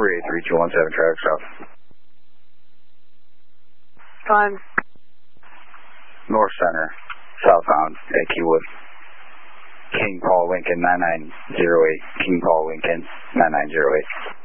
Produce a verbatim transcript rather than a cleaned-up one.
Array three two one seven, traffic south. Time. North Center, southbound at Keywood. King Paul Lincoln nine nine zero eight, King Paul Lincoln nine nine zero eight.